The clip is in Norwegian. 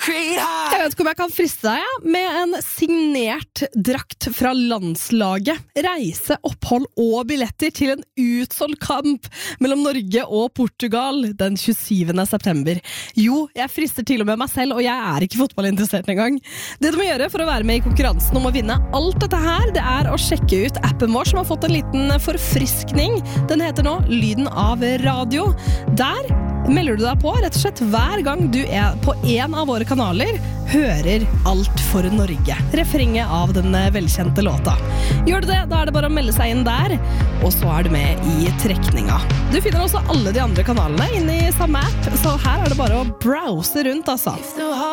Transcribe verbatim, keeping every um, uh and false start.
Jeg vet ikke om jeg kan friste deg, ja, med en signert drakt fra landslaget. Reise, opphold og billetter til en utsolgt kamp mellom Norge og Portugal den tjuesyvende september. Jo, jeg frister til og med meg selv, og jeg er ikke fotballinteressert engang. Det du må gjøre for å være med i konkurransen om å vinne alt dette her, det er å sjekke ut appen vår som har fått en liten forfriskning. Den heter nå Lyden av radio. Der melder du deg på rett og slett hver gang du er på en av våre kanaler, hører Alt for Norge. Refrenget av den velkjente låta. Gjør du det, da er det bare å melde seg inn der, og så er du med i trekninga. Du finner også alle de andre kanalene inne i samme app, så her er det bare å browse rundt, altså.